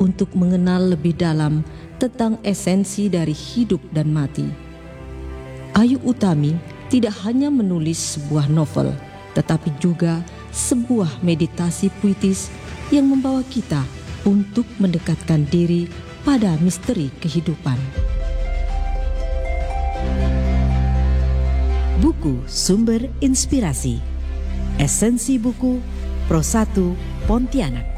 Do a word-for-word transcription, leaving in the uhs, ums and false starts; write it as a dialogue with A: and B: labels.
A: untuk mengenal lebih dalam tentang esensi dari hidup dan mati. Ayu Utami tidak hanya menulis sebuah novel, tetapi juga sebuah meditasi puitis yang membawa kita untuk mendekatkan diri pada misteri kehidupan.
B: Buku Sumber Inspirasi. Esensi buku Pro satu Pontianak.